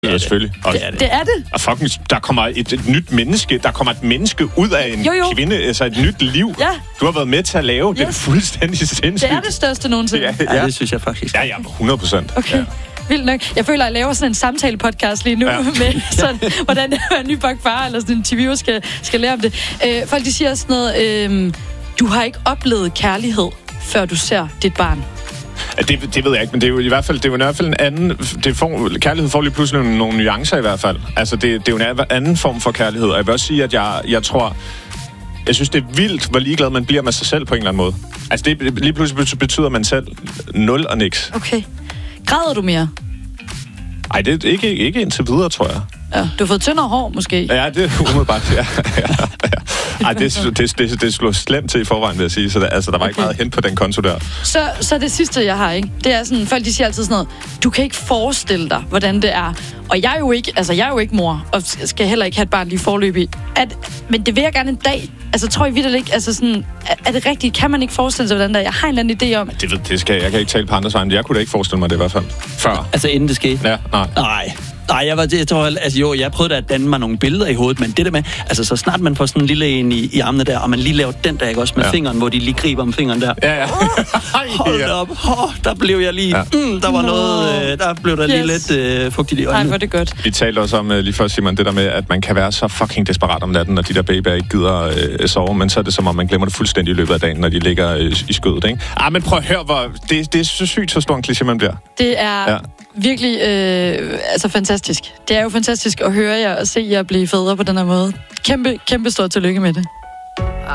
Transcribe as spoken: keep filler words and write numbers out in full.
Ja, selvfølgelig. Og, det, det er det. Og fucking, der kommer et, et nyt menneske, der kommer et menneske ud af en jo, jo. kvinde, altså et nyt liv. Ja. Du har været med til at lave. Yes. Det er fuldstændig sindssygt. Det er det største nogensinde. Ja, ja. ja, det synes jeg faktisk. Ja, ja, hundrede procent. Okay. Ja. Vildt nok. Jeg føler, at jeg laver sådan en samtale-podcast lige nu, ja. med sådan, hvordan en nybagt far eller sådan en interviewer skal, skal lære om det. Øh, folk, de siger sådan noget, øh, du har ikke oplevet kærlighed, før du ser dit barn. Ja, det, det ved jeg ikke, men det er jo i hvert fald, det er jo i hvert fald en anden... Det får, kærlighed får lige pludselig nogle, nogle nuancer i hvert fald. Altså, det, det er jo en anden form for kærlighed. Og jeg vil også sige, at jeg, jeg tror... Jeg synes, det er vildt, hvor ligeglad man bliver med sig selv på en eller anden måde. Altså, det lige pludselig betyder man selv nul og niks. Okay. Græder du mere? Nej, det er ikke, ikke indtil videre, tror jeg. Ja, du har fået tyndere hår, måske? Ja, det er umiddelbart, ja. ja, ja. Ej, det, det, det, det slår slemt til i forvejen, vil jeg sige. Så der, altså, der var okay. ikke meget hen på den konto der. Så, så det sidste, jeg har, ikke? Det er sådan, folk de siger altid sådan noget, du kan ikke forestille dig, hvordan det er. Og jeg er jo ikke, altså jeg er jo ikke mor, og skal heller ikke have et barn lige forløbig. At, men det vil jeg gerne en dag. Altså, tror I vitterligt ikke, altså sådan, er, er det rigtigt? Kan man ikke forestille sig, hvordan det er? Jeg har en eller anden idé om... Det ved det skal jeg. Jeg kan ikke tale på andres vegne. Jeg kunne da ikke forestille mig det i hvert fald. Før. Altså, inden det skete? Ja, nej. Nej. Nej, jeg var jeg tror, altså jo, jeg prøvede at danne mig nogle billeder i hovedet, men det der med, altså så snart man får sådan en lille en i, i armene der, og man lige laver den der, ikke også, med ja. fingeren, hvor de lige griber om fingeren der. Ja, ja. Hold da op. Oh, der blev jeg lige, ja. mm, der var noget, øh, der blev der yes. lige lidt øh, fugtigt i øjnene. Nej, hvor det godt. Vi talte også om, øh, lige først, Simon, det der med, at man kan være så fucking desperat om natten, når de der babyer ikke gider øh, sove, men så er det som om, man glemmer det fuldstændig i løbet af dagen, når de ligger øh, i skødet, ikke? Ah, men prøv at høre, hvor, det, det er så sygt, så stor en kliché, man bliver. Det er... Ja. Virkelig, øh, altså fantastisk. Det er jo fantastisk at høre jer og se jer blive fædre på den her måde. Kæmpe, kæmpe stort tillykke med det.